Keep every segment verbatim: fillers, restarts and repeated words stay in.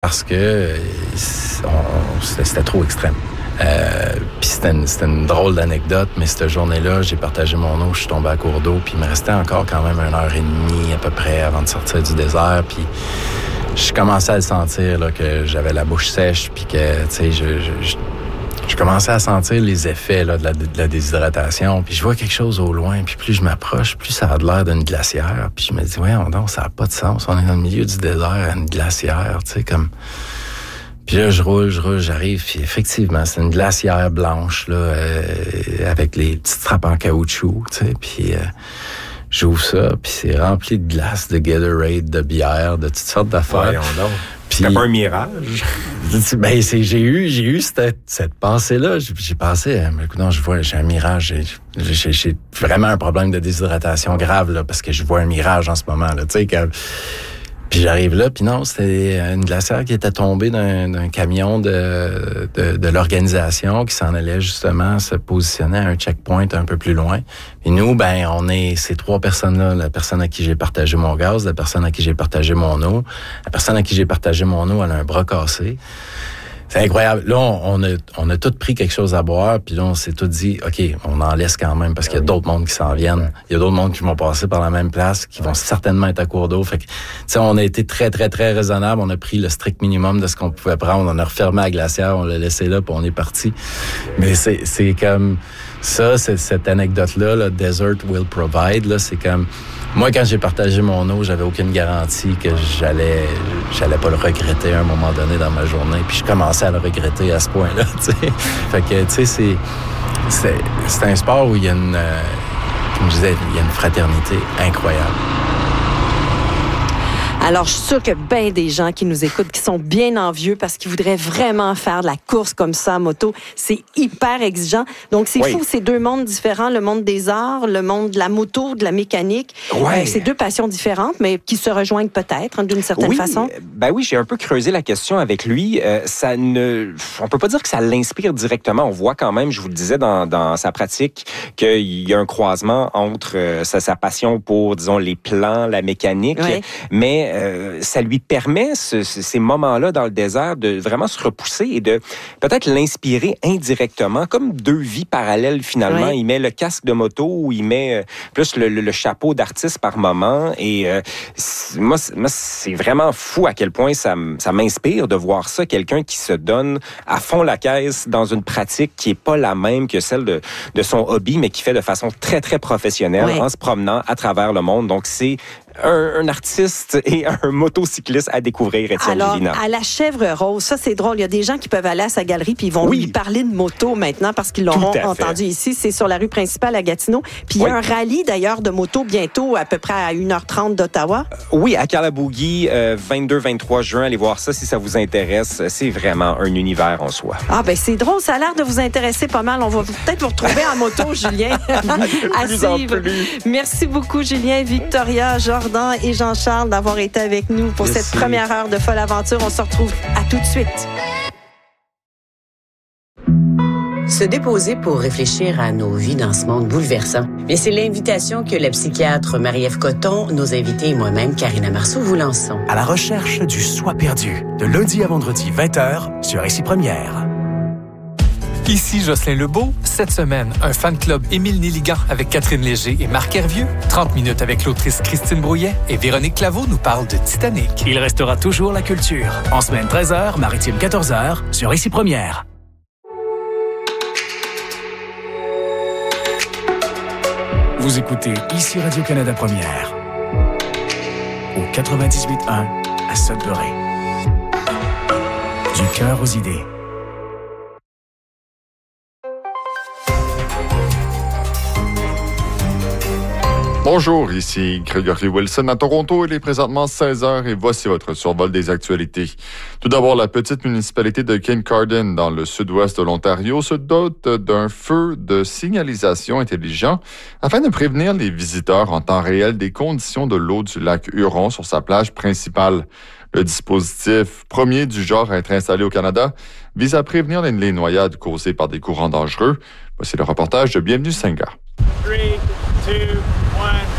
parce que euh, on, c'était, c'était trop extrême. Euh, puis c'était une, c'était une drôle d'anecdote, mais cette journée-là, j'ai partagé mon eau, je suis tombé à court d'eau, puis il me restait encore quand même une heure et demie à peu près avant de sortir du désert, puis je commençais à le sentir, là, que j'avais la bouche sèche, puis que, tu sais, je, je, je, je commençais à sentir les effets là, de, la, de la déshydratation, puis je vois quelque chose au loin, puis plus je m'approche, plus ça a l'air d'une glacière, puis je me dis, ouais, non, ça n'a pas de sens, on est dans le milieu du désert, une glacière, tu sais, comme... Puis là, je roule, je roule, j'arrive, puis effectivement, c'est une glacière blanche, là, euh, avec les petites trappes en caoutchouc, tu sais, puis euh, j'ouvre ça, puis c'est rempli de glace, de Gatorade, de bière, de toutes sortes d'affaires. Voyons donc. Puis, c'est pas un mirage. Ben, c'est, j'ai eu, j'ai eu cette, cette pensée-là. J'ai, j'ai pensé, mais écoute, non, je vois, j'ai un mirage. J'ai, j'ai, j'ai vraiment un problème de déshydratation grave, là, parce que je vois un mirage en ce moment, là, tu sais, que... Puis j'arrive là, puis non, c'était une glacière qui était tombée d'un, d'un camion de, de, de l'organisation qui s'en allait justement se positionner à un checkpoint un peu plus loin. Et nous, ben, on est ces trois personnes-là, la personne à qui j'ai partagé mon gaz, la personne à qui j'ai partagé mon eau, la personne à qui j'ai partagé mon eau, elle a un bras cassé. C'est incroyable. Là, on, on a on a tous pris quelque chose à boire, puis là, on s'est tous dit, OK, on en laisse quand même, parce qu'il y a d'autres mondes qui s'en viennent. Il y a d'autres mondes qui vont passer par la même place, qui vont certainement être à court d'eau. Fait que, tu sais, on a été très, très, très raisonnable. On a pris le strict minimum de ce qu'on pouvait prendre. On a refermé la glacière, on l'a laissé là, puis on est parti. Mais c'est c'est comme... Ça, c'est cette anecdote-là, là, Desert Will Provide, là, c'est comme... Moi, quand j'ai partagé mon eau, j'avais aucune garantie que j'allais j'allais pas le regretter à un moment donné dans ma journée. Puis je commençais à le regretter à ce point-là, tu sais. Fait que, tu sais, c'est, c'est, c'est un sport où il y a une... Euh, comme je disais, il y a une fraternité incroyable. Alors, je suis sûre que bien des gens qui nous écoutent, qui sont bien envieux parce qu'ils voudraient vraiment faire de la course comme ça en moto. C'est hyper exigeant. Donc, c'est oui. fou, c'est deux mondes différents, le monde des arts, le monde de la moto, de la mécanique. Ouais. Euh, c'est deux passions différentes, mais qui se rejoignent peut-être, hein, d'une certaine oui, façon. Ben oui, j'ai un peu creusé la question avec lui. Euh, ça ne, on peut pas dire que ça l'inspire directement. On voit quand même, je vous le disais, dans, dans sa pratique, qu'il y a un croisement entre euh, sa, sa passion pour, disons, les plans, la mécanique, oui. mais Euh, ça lui permet, ce, ces moments-là dans le désert, de vraiment se repousser et de peut-être l'inspirer indirectement, comme deux vies parallèles finalement. Oui. Il met le casque de moto ou il met euh, plus le, le, le chapeau d'artiste par moment. Et euh, moi, moi, c'est vraiment fou à quel point ça, ça m'inspire de voir ça, quelqu'un qui se donne à fond la caisse dans une pratique qui est pas la même que celle de, de son hobby, mais qui fait de façon très, très professionnelle oui. en se promenant à travers le monde. Donc, c'est Un, un artiste et un motocycliste à découvrir, Étienne Alors, Gélinas. À la Chèvre Rose, ça c'est drôle. Il y a des gens qui peuvent aller à sa galerie puis ils vont oui. lui parler de moto maintenant parce qu'ils l'auront entendu ici. C'est sur la rue principale à Gatineau. Puis il oui. y a un rallye d'ailleurs de moto bientôt à peu près à une heure trente d'Ottawa. Euh, oui, à Calabougui, euh, vingt-deux vingt-trois juin. Allez voir ça si ça vous intéresse. C'est vraiment un univers en soi. Ah ben c'est drôle. Ça a l'air de vous intéresser pas mal. On va peut-être vous retrouver en moto, Julien. De plus en plus. Merci beaucoup, Julien, Victoria, Jordan et Jean-Charles d'avoir été avec nous pour Merci. Cette première heure de Folle Aventure. On se retrouve à tout de suite. Se déposer pour réfléchir à nos vies dans ce monde bouleversant. Mais c'est l'invitation que la psychiatre Marie-Ève Coton, nos invités et moi-même, Karina Marceau, vous lançons. À la recherche du soi perdu, de lundi à vendredi, vingt heures, sur Ici Première. Ici Jocelyn Lebeau. Cette semaine, un fan club Émile Néligan avec Catherine Léger et Marc Hervieux. trente minutes avec l'autrice Christine Brouillet. Et Véronique Claveau nous parle de Titanic. Il restera toujours la culture. En semaine treize heures, maritime quatorze heures, sur Ici Première. Vous écoutez Ici Radio-Canada Première. Au quatre-vingt-dix-huit un à Sudbury. Du cœur aux idées. Bonjour, ici Gregory Wilson à Toronto. Il est présentement seize heures et voici votre survol des actualités. Tout d'abord, la petite municipalité de Kincardine, dans le sud-ouest de l'Ontario, se dote d'un feu de signalisation intelligent afin de prévenir les visiteurs en temps réel des conditions de l'eau du lac Huron sur sa plage principale. Le dispositif premier du genre à être installé au Canada vise à prévenir les noyades causées par des courants dangereux. Voici le reportage de Bienvenue Senga. three, two, one.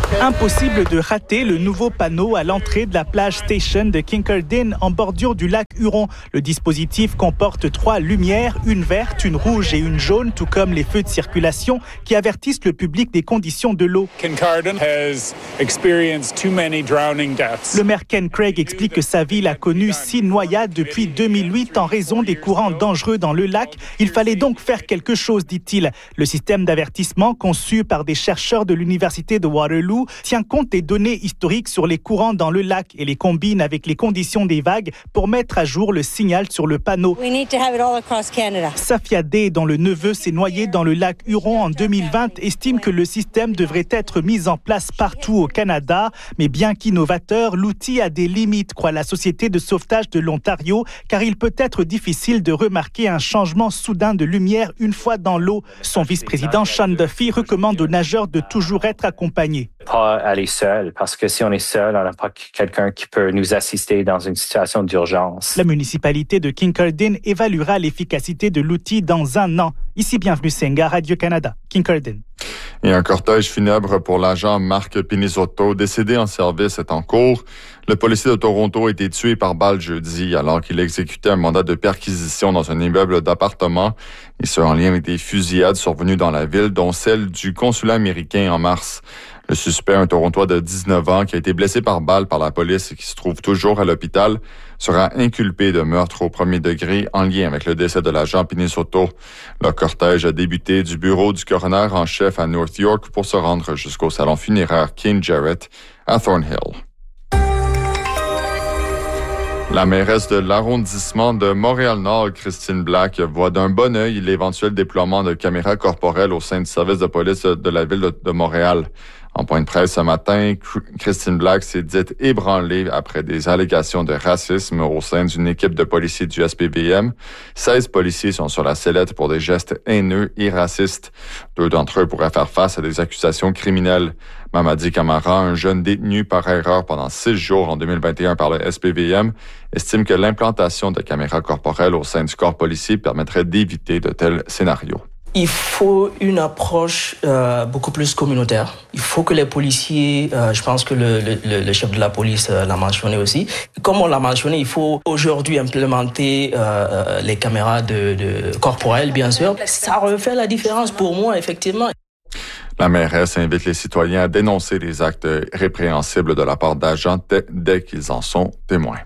Impossible de rater le nouveau panneau à l'entrée de la plage Station de Kincardine en bordure du lac Huron. Le dispositif comporte trois lumières, une verte, une rouge et une jaune, tout comme les feux de circulation qui avertissent le public des conditions de l'eau. Kincardine has experienced too many drowning deaths. Le maire Ken Craig explique que sa ville a connu six noyades depuis deux mille huit en raison des courants dangereux dans le lac. Il fallait donc faire quelque chose, dit-il. Le système d'avertissement conçu par des chercheurs de l'université de Waterloo tient compte des données historiques sur les courants dans le lac et les combine avec les conditions des vagues pour mettre à jour le signal sur le panneau. We need to have it all across Canada. Safia Day, dont le neveu s'est noyé dans le lac Huron en deux mille vingt, estime que le système devrait être mis en place partout au Canada. Mais bien qu'innovateur, l'outil a des limites, croit la Société de sauvetage de l'Ontario, car il peut être difficile de remarquer un changement soudain de lumière une fois dans l'eau. Son vice-président Sean Duffy recommande aux nageurs de toujours être accompagnés. Pas aller seul, parce que si on est seul, on n'a pas quelqu'un qui peut nous assister dans une situation d'urgence. La municipalité de Kincardine évaluera l'efficacité de l'outil dans un an. Ici, bienvenue Senga, Radio-Canada, Kincardine. Et un cortège funèbre pour l'agent Marc Pinizzotto, décédé en service, est en cours. Le policier de Toronto a été tué par balle jeudi alors qu'il exécutait un mandat de perquisition dans un immeuble d'appartements. Et ce en lien avec des fusillades survenues dans la ville, dont celle du consulat américain en mars. Le suspect, un Torontois de dix-neuf ans, qui a été blessé par balle par la police et qui se trouve toujours à l'hôpital, sera inculpé de meurtre au premier degré en lien avec le décès de l'agent Pinizzotto. Le cortège a débuté du bureau du coroner en chef à North York pour se rendre jusqu'au salon funéraire King Jarrett à Thornhill. La mairesse de l'arrondissement de Montréal-Nord, Christine Black, voit d'un bon œil l'éventuel déploiement de caméras corporelles au sein du service de police de la ville de Montréal. En point de presse ce matin, Christine Black s'est dite ébranlée après des allégations de racisme au sein d'une équipe de policiers du S P V M. seize policiers sont sur la sellette pour des gestes haineux et racistes. Deux d'entre eux pourraient faire face à des accusations criminelles. Mamadi Camara, un jeune détenu par erreur pendant six jours en deux mille vingt et un par le S P V M, estime que l'implantation de caméras corporelles au sein du corps policier permettrait d'éviter de tels scénarios. Il faut une approche euh, beaucoup plus communautaire. Il faut que les policiers, euh, je pense que le, le, le chef de la police euh, l'a mentionné aussi, comme on l'a mentionné, il faut aujourd'hui implémenter euh, les caméras de, de corporelles, bien sûr. Ça refait la différence pour moi, effectivement. La mairesse invite les citoyens à dénoncer les actes répréhensibles de la part d'agents dès, dès qu'ils en sont témoins.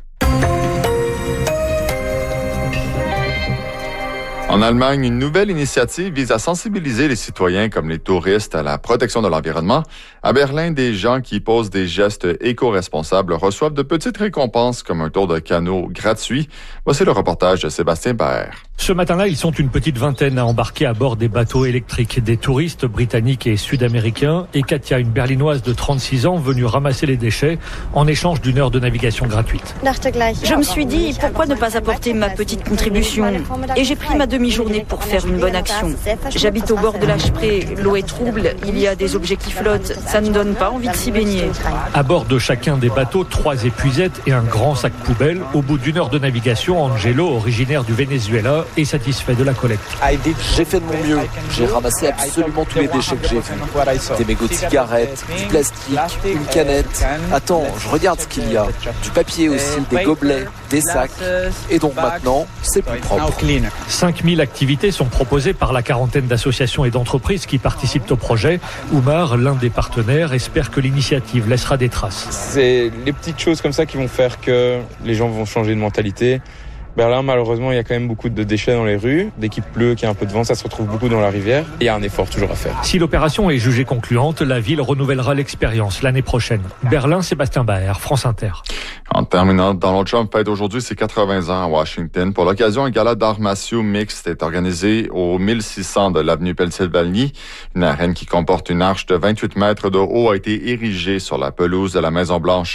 En Allemagne, une nouvelle initiative vise à sensibiliser les citoyens comme les touristes à la protection de l'environnement. À Berlin, des gens qui posent des gestes éco-responsables reçoivent de petites récompenses comme un tour de canot gratuit. Voici le reportage de Sébastien Baer. Ce matin-là, ils sont une petite vingtaine à embarquer à bord des bateaux électriques, des touristes britanniques et sud-américains, et Katia, une berlinoise de trente-six ans, venue ramasser les déchets en échange d'une heure de navigation gratuite. Je me suis dit, pourquoi ne pas apporter ma petite contribution ? Et j'ai pris ma demi-journée pour faire une bonne action. J'habite au bord de la Spree, l'eau est trouble, il y a des objets qui flottent, ça ne donne pas envie de s'y baigner. À bord de chacun des bateaux, trois épuisettes et un grand sac poubelle. Au bout d'une heure de navigation, Angelo, originaire du Venezuela, est satisfait de la collecte. J'ai fait de mon mieux. J'ai ramassé absolument tous les déchets que j'ai vus. Des mégots de cigarettes, du plastique, une canette. Attends, je regarde ce qu'il y a. Du papier aussi, des gobelets, des sacs. Et donc maintenant, c'est plus propre. cinq mille activités sont proposées par la quarantaine d'associations et d'entreprises qui participent au projet. Oumar, l'un des partenaires, espère que l'initiative laissera des traces. C'est les petites choses comme ça qui vont faire que les gens vont changer de mentalité. Berlin, malheureusement, il y a quand même beaucoup de déchets dans les rues. Dès qu'il pleut, qu'il y a un peu de vent, ça se retrouve beaucoup dans la rivière. Il y a un effort toujours à faire. Si l'opération est jugée concluante, la ville renouvellera l'expérience l'année prochaine. Berlin, Sébastien Baer, France Inter. En terminant, Donald Trump fête aujourd'hui ses quatre-vingts ans à Washington. Pour l'occasion, un gala d'arts martiaux mixte est organisé au mille six cents de l'avenue Pennsylvanie. Une arène qui comporte une arche de vingt-huit mètres de haut a été érigée sur la pelouse de la Maison-Blanche.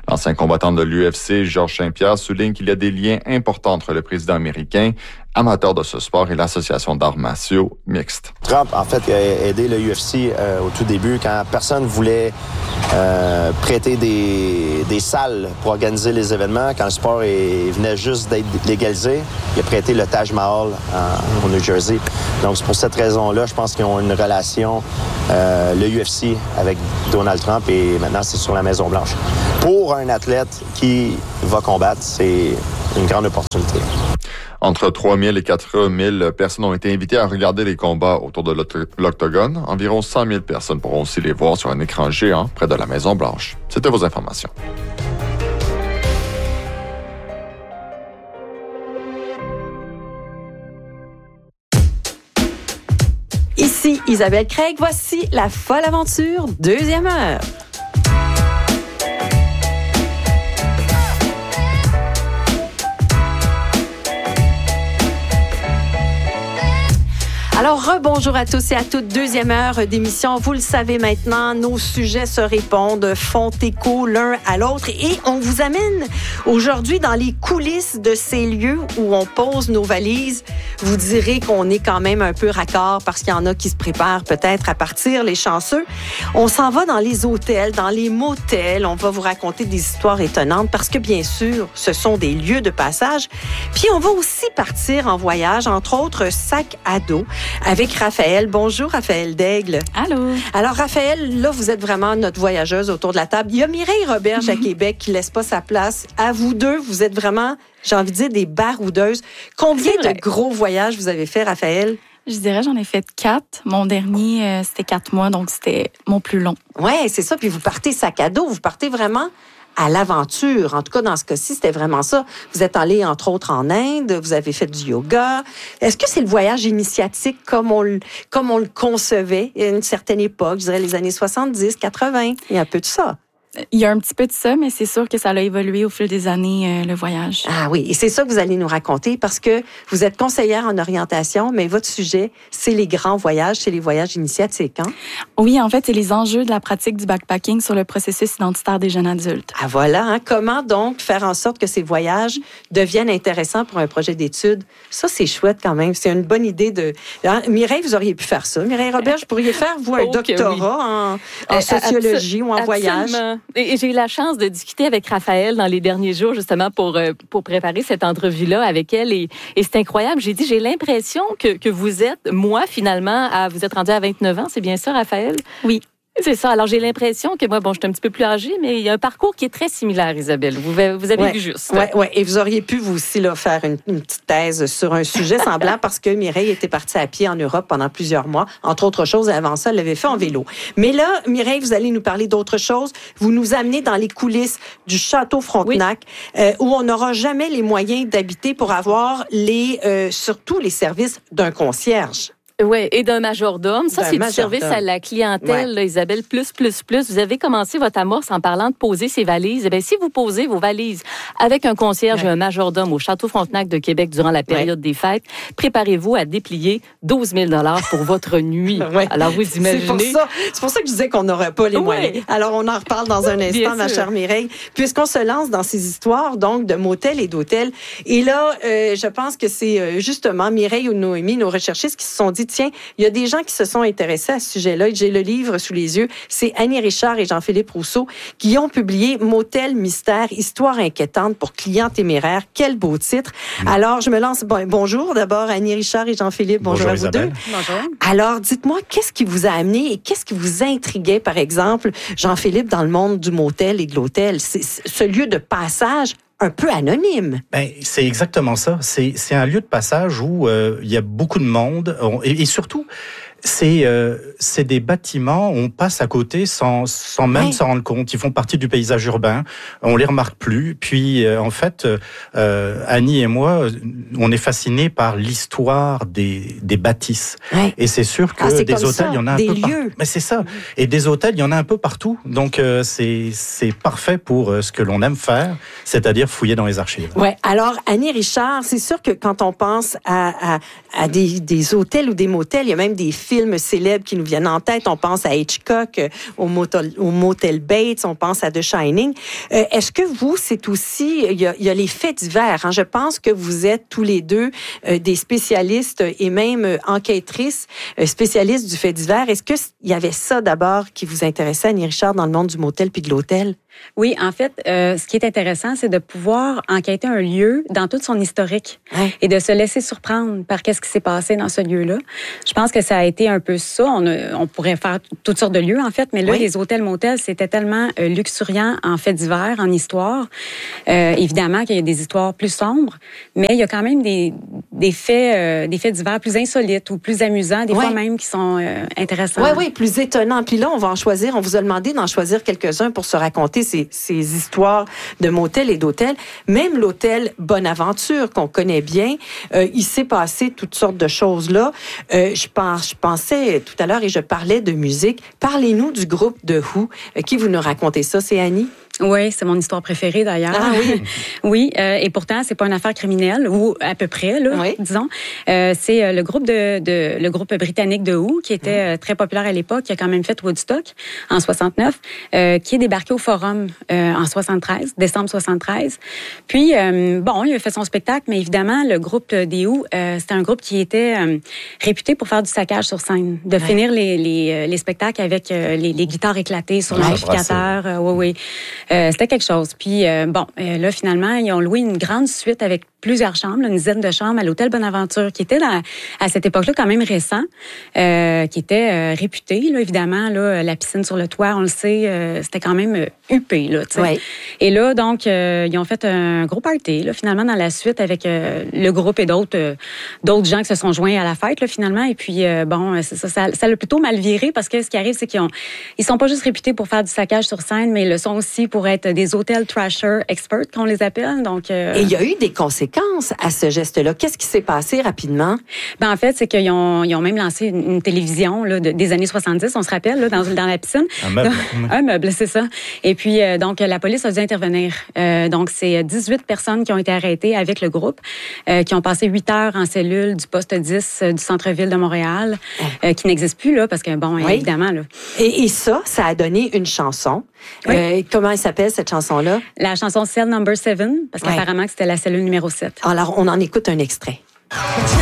L'ancien combattant de l'U F C, Georges Saint-Pierre, souligne qu'il y a des liens importants entre le président américain, amateur de ce sport, et l'association d'arts martiaux mixtes. Trump, en fait, a aidé le U F C euh, au tout début quand personne voulait euh, prêter des, des salles pour organiser les événements. Quand le sport est, venait juste d'être légalisé, il a prêté le Taj Mahal en, au New Jersey. Donc, c'est pour cette raison-là, je pense qu'ils ont une relation, euh, le U F C, avec Donald Trump, et maintenant, c'est sur la Maison-Blanche. Pour un athlète qui va combattre, c'est une grande opportunité. Entre trois mille et quatre mille personnes ont été invitées à regarder les combats autour de l'Octogone. Environ cent mille personnes pourront aussi les voir sur un écran géant près de la Maison-Blanche. C'était vos informations. Ici Isabelle Craig, voici La Folle Aventure, deuxième heure. Alors, rebonjour à tous et à toutes. Deuxième heure d'émission. Vous le savez maintenant, nos sujets se répondent, font écho l'un à l'autre. Et on vous amène aujourd'hui dans les coulisses de ces lieux où on pose nos valises. Vous direz qu'on est quand même un peu raccord parce qu'il y en a qui se préparent peut-être à partir, les chanceux. On s'en va dans les hôtels, dans les motels. On va vous raconter des histoires étonnantes parce que, bien sûr, ce sont des lieux de passage. Puis, on va aussi partir en voyage, entre autres, sac à dos, avec Raphaël. Bonjour, Raphaël Daigle. Allô. Alors, Raphaël, là, vous êtes vraiment notre voyageuse autour de la table. Il y a Mireille Roberge mm-hmm. à Québec qui laisse pas sa place. À vous deux, vous êtes vraiment, j'ai envie de dire, des baroudeuses. Combien de gros voyages vous avez fait, Raphaël? Je dirais, j'en ai fait quatre. Mon dernier, euh, c'était quatre mois, donc c'était mon plus long. Ouais, c'est ça. Puis vous partez sac à dos. Vous partez vraiment à l'aventure. En tout cas, dans ce cas-ci, c'était vraiment ça. Vous êtes allé, entre autres, en Inde, vous avez fait du yoga. Est-ce que c'est le voyage initiatique comme on, le, comme on le concevait à une certaine époque, je dirais les années soixante-dix, quatre-vingts? Il y a un peu de ça. Il y a un petit peu de ça, mais c'est sûr que ça a évolué au fil des années, euh, le voyage. Ah oui, et c'est ça que vous allez nous raconter parce que vous êtes conseillère en orientation, mais votre sujet, c'est les grands voyages, c'est les voyages initiatiques, hein? Oui, en fait, c'est les enjeux de la pratique du backpacking sur le processus identitaire des jeunes adultes. Ah voilà, hein? Comment donc faire en sorte que ces voyages deviennent intéressants pour un projet d'études? Ça, c'est chouette quand même. C'est une bonne idée de... Hein? Mireille, vous auriez pu faire ça. Mireille Roberge, vous pourriez faire, vous, un oh, doctorat oui. en, en sociologie euh, ou en voyage. Et j'ai eu la chance de discuter avec Raphaël dans les derniers jours, justement, pour, pour préparer cette entrevue-là avec elle. Et, et c'est incroyable. J'ai dit, j'ai l'impression que, que vous êtes, moi, finalement, à, vous êtes rendu à vingt-neuf ans. C'est bien ça, Raphaël? Oui. C'est ça. Alors, j'ai l'impression que moi, bon, je suis un petit peu plus âgée, mais il y a un parcours qui est très similaire, Isabelle. Vous, vous avez ouais, vu juste. Oui, ouais. Et vous auriez pu, vous aussi, là, faire une, une petite thèse sur un sujet semblant parce que Mireille était partie à pied en Europe pendant plusieurs mois. Entre autres choses, avant ça, elle l'avait fait en vélo. Mais là, Mireille, vous allez nous parler d'autre chose. Vous nous amenez dans les coulisses du Château Frontenac, oui. euh, où on n'aura jamais les moyens d'habiter pour avoir les, euh, surtout les services d'un concierge. Oui, et d'un majordome. Ça, d'un c'est majordome. Du service à la clientèle, ouais. là, Isabelle, plus, plus, plus. Vous avez commencé votre amorce en parlant de poser ses valises. Eh bien, si vous posez vos valises avec un concierge ouais. et un majordome au Château Frontenac de Québec durant la période ouais. des fêtes, préparez-vous à déplier douze mille dollars pour votre nuit. ouais. Alors, vous imaginez... C'est pour ça, c'est pour ça que je disais qu'on n'aurait pas les ouais. moyens. Alors, on en reparle dans un instant, ma chère Mireille, puisqu'on se lance dans ces histoires, donc, de motels et d'hôtels. Et là, euh, je pense que c'est euh, justement Mireille ou Noémie, nos recherchistes, qui se sont dit, tiens, il y a des gens qui se sont intéressés à ce sujet-là. J'ai le livre sous les yeux. C'est Annie Richard et Jean-Philippe Rousseau qui ont publié Motel Mystère, histoire inquiétante pour clients téméraires. Quel beau titre. Mmh. Alors, je me lance. Bon, bonjour d'abord, Annie Richard et Jean-Philippe. Bonjour, bonjour à vous Isabelle. Deux. Bonjour. Alors, dites-moi, qu'est-ce qui vous a amené et qu'est-ce qui vous intriguait, par exemple, Jean-Philippe, dans le monde du motel et de l'hôtel? C'est ce lieu de passage un peu anonyme. Ben, c'est exactement ça. C'est, c'est un lieu de passage où euh, il y a beaucoup de monde on, et, et surtout, c'est, euh, c'est des bâtiments où on passe à côté sans, sans même ouais. s'en rendre compte. Ils font partie du paysage urbain. On les remarque plus. Puis, euh, en fait, euh, Annie et moi, on est fascinés par l'histoire des, des bâtisses. Ouais. Et c'est sûr que ah, c'est des hôtels, ça, il y en a un peu partout. Mais c'est ça. Et des hôtels, il y en a un peu partout. Donc, euh, c'est, c'est parfait pour euh, ce que l'on aime faire, c'est-à-dire fouiller dans les archives. Ouais. Alors, Annie Richard, c'est sûr que quand on pense à, à, à des, des hôtels ou des motels, il y a même des films célèbres qui nous viennent en tête. On pense à Hitchcock, euh, au, motel, au Motel Bates, on pense à The Shining. Euh, est-ce que vous, c'est aussi... Il y a, il y a les faits divers. Hein? Je pense que vous êtes tous les deux euh, des spécialistes et même euh, enquêtrices, euh, spécialistes du fait divers. Est-ce qu'il y avait ça d'abord qui vous intéressait, Annie Richard, dans le monde du motel puis de l'hôtel? Oui, en fait, euh, ce qui est intéressant, c'est de pouvoir enquêter un lieu dans toute son historique ouais. et de se laisser surprendre par qu'est-ce qui s'est passé dans ce lieu-là. Je pense que ça a été un peu ça. On, a, on pourrait faire toutes sortes de lieux, en fait, mais là, oui. les hôtels-motels, c'était tellement euh, luxuriant en faits divers, en histoire. Euh, évidemment qu'il y a des histoires plus sombres, mais il y a quand même des, des, faits, euh, des faits divers plus insolites ou plus amusants, des ouais. fois même qui sont euh, intéressants. Oui, oui, plus étonnants. Puis là, on va en choisir, on vous a demandé d'en choisir quelques-uns pour se raconter Ces, ces histoires de motels et d'hôtels. Même l'hôtel Bonaventure, qu'on connaît bien, euh, il s'est passé toutes sortes de choses là. Euh, je, pense, je pensais tout à l'heure et je parlais de musique. Parlez-nous du groupe The Who. Euh, qui vous nous racontez ça? C'est Annie? Oui, c'est mon histoire préférée d'ailleurs. Ah oui? oui, euh, et pourtant, c'est pas une affaire criminelle, ou à peu près, là, oui. disons. Euh, c'est euh, le groupe de, de le groupe britannique The Who, qui était euh, très populaire à l'époque, qui a quand même fait Woodstock en soixante-neuf, euh, qui est débarqué au Forum euh, en soixante-treize, décembre soixante-treize. Puis, euh, bon, il a fait son spectacle, mais évidemment, le groupe The Who, euh, c'était un groupe qui était euh, réputé pour faire du saccage sur scène, de ouais. finir les, les, les spectacles avec euh, les, les guitares éclatées sur ouais, l'amplificateur. Euh, oui, oui. Euh, c'était quelque chose. Puis, euh, bon, euh, là, finalement, ils ont loué une grande suite avec plusieurs chambres, une dizaine de chambres à l'hôtel Bonaventure, qui était dans, à cette époque-là quand même récent, euh, qui était euh, réputé, là, évidemment, là, la piscine sur le toit, on le sait, euh, c'était quand même euh, huppé, là, tu sais. Ouais. Et là, donc, euh, ils ont fait un gros party, là, finalement, dans la suite, avec euh, le groupe et d'autres euh, d'autres gens qui se sont joints à la fête, là, finalement. Et puis, euh, bon, c'est ça, ça, ça l'a plutôt mal viré, parce que ce qui arrive, c'est qu'ils ont, ils sont pas juste réputés pour faire du saccage sur scène, mais ils le sont aussi pour être des hôtels trasher experts, qu'on les appelle. Donc, euh... Et il y a eu des conséquences à ce geste-là. Qu'est-ce qui s'est passé rapidement? Ben, en fait, c'est qu'ils ont, ils ont même lancé une, une télévision là, de, des années soixante-dix, on se rappelle, là, dans, dans la piscine. Un meuble. Donc, un meuble, c'est ça. Et puis, euh, donc, la police a dû intervenir. Euh, donc, c'est dix-huit personnes qui ont été arrêtées avec le groupe, euh, qui ont passé huit heures en cellule du poste dix euh, du centre-ville de Montréal, euh, qui n'existe plus, là, parce que, bon, oui. évidemment, là. Et, et ça, ça a donné une chanson. Oui. Euh, comment elle s'appelle, cette chanson-là? La chanson Cell Number seven, parce qu'apparemment, ouais. c'était la cellule numéro sept. Alors, on en écoute un extrait.